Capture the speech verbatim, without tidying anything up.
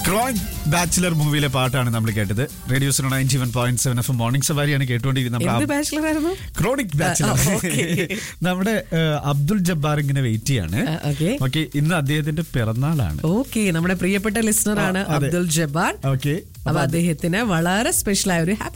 Chronic bachelor മൂവിയിലെ പാട്ടാണ് നമ്മൾ കേട്ടത്. Radio zone ninety one point seven F morning സവാരിയാണ് കേട്ടുകൊണ്ടിരിക്കുന്നത്. ക്രോണിക് ബാച്ചിലർ നമ്മുടെ അബ്ദുൾ ജബ്ബാർ ഇങ്ങനെ വെയിറ്റ് ചെയ്യാണ്. ഓക്കെ, ഇന്ന് അദ്ദേഹത്തിന്റെ പിറന്നാളാണ്. ഓക്കെ, നമ്മുടെ പ്രിയപ്പെട്ട ലിസണർ ആണ് അബ്ദുൾ ജബ്ബാർ. ഓക്കെ, അപ്പൊ അദ്ദേഹത്തിന് വളരെ സ്പെഷ്യൽ ആയ ഒരു